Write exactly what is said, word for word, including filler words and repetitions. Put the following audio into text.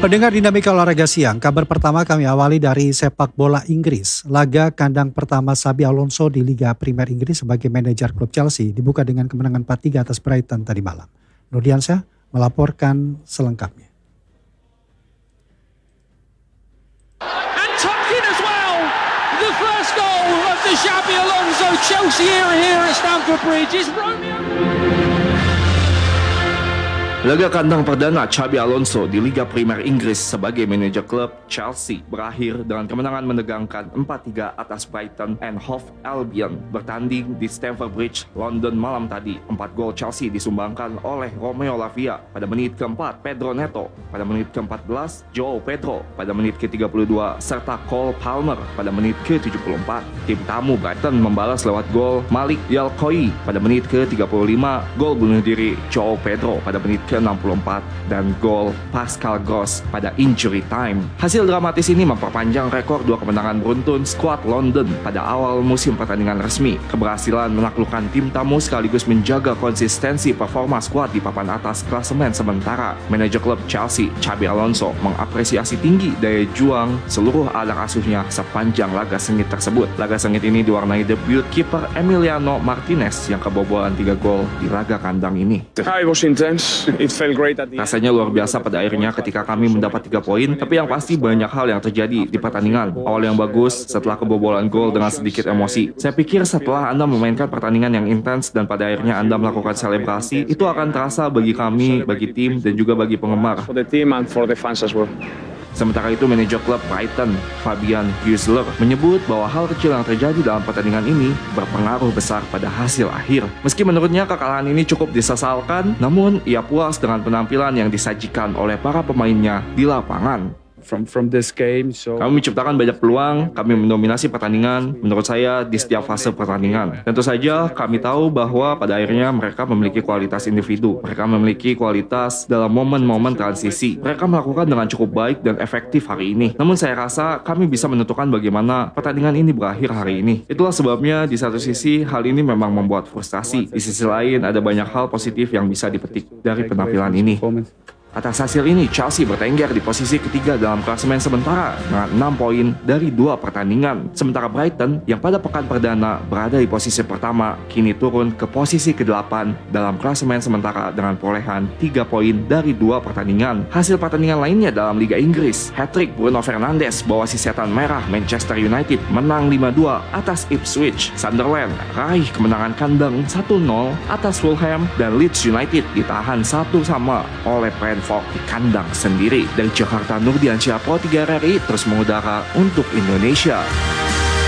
Pendengar Dinamika Olahraga Siang, kabar pertama kami awali dari sepak bola Inggris. Laga kandang pertama Xabi Alonso di Liga Premier Inggris sebagai manajer klub Chelsea dibuka dengan kemenangan empat tiga atas Brighton tadi malam. Nurdiansyah melaporkan selengkapnya. And tucked in as well. The first goal of the Xabi Alonso Chelsea era here at Stamford Bridge is Romeo. Laga kandang perdana Xabi Alonso di Liga Premier Inggris sebagai manajer klub Chelsea berakhir dengan kemenangan menegangkan empat tiga atas Brighton and Hove Albion bertanding di Stamford Bridge, London malam tadi. Empat gol Chelsea disumbangkan oleh Romeo Lavia pada menit keempat, Pedro Neto pada menit keempat belas, Joao Pedro pada menit ke tiga puluh dua, serta Cole Palmer pada menit ke tujuh puluh empat. Tim tamu Brighton membalas lewat gol Malik Yalkoi pada menit ke tiga puluh lima, gol bunuh diri Joao Pedro pada menit ke enam puluh empat, dan gol Pascal Gross pada injury time. Hasil dramatis ini memperpanjang rekor dua kemenangan beruntun skuad London pada awal musim pertandingan resmi. Keberhasilan menaklukkan tim tamu sekaligus menjaga konsistensi performa skuad di papan atas klasemen sementara. Manajer klub Chelsea, Xabi Alonso, mengapresiasi tinggi daya juang seluruh anak asuhnya sepanjang laga sengit tersebut. Laga sengit ini diwarnai debut kiper Emiliano Martinez yang kebobolan tiga gol di laga kandang ini. It was intense. It felt great at the end. Rasanya luar biasa pada akhirnya ketika kami mendapat tiga poin, tapi yang pasti banyak hal yang terjadi di pertandingan. Awal yang bagus setelah kebobolan gol dengan sedikit emosi. Saya pikir setelah Anda memainkan pertandingan yang intens dan pada akhirnya Anda melakukan selebrasi, itu akan terasa bagi kami, bagi tim, dan juga bagi penggemar. For the team and for the fans as well. Sementara itu, manajer klub Brighton, Fabian Huesler, menyebut bahwa hal kecil yang terjadi dalam pertandingan ini berpengaruh besar pada hasil akhir. Meski menurutnya kekalahan ini cukup disesalkan, namun ia puas dengan penampilan yang disajikan oleh para pemainnya di lapangan. From from this game, so Kami menciptakan banyak peluang, kami mendominasi pertandingan, menurut saya di setiap fase pertandingan. Tentu saja kami tahu bahwa pada akhirnya mereka memiliki kualitas individu, mereka memiliki kualitas dalam momen-momen transisi. Mereka melakukan dengan cukup baik dan efektif hari ini. Namun saya rasa kami bisa menentukan bagaimana pertandingan ini berakhir hari ini. Itulah sebabnya di satu sisi hal ini memang membuat frustasi. Di sisi lain ada banyak hal positif yang bisa dipetik dari penampilan ini. Atas hasil ini, Chelsea bertengger di posisi ketiga dalam klasemen sementara dengan enam poin dari dua pertandingan. Sementara Brighton yang pada pekan perdana berada di posisi pertama kini turun ke posisi kedelapan dalam klasemen sementara dengan perolehan tiga poin dari dua pertandingan. Hasil pertandingan lainnya dalam Liga Inggris, hat-trick Bruno Fernandes bawa si setan merah Manchester United menang lima dua atas Ipswich. Sunderland raih kemenangan kandang satu nol atas Fulham, dan Leeds United ditahan satu sama oleh Brentford di kandang sendiri. Dari Jakarta, Nurdiansyah, Pro tiga R R I terus mengudara untuk Indonesia.